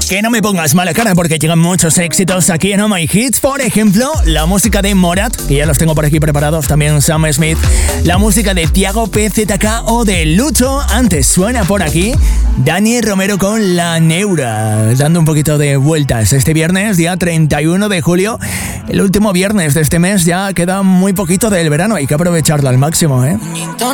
Que no me pongas mala cara porque llegan muchos éxitos aquí en Oh My Hits. Por ejemplo, la música de Morat, que ya los tengo por aquí preparados, también Sam Smith. La música de Tiago PZK o de Lucho. Antes suena por aquí Dani Romero con La Neura, dando un poquito de vueltas. Este viernes, día 31 de julio, el último viernes de este mes, ya queda muy poquito del verano. Hay que aprovecharlo al máximo, ¿eh?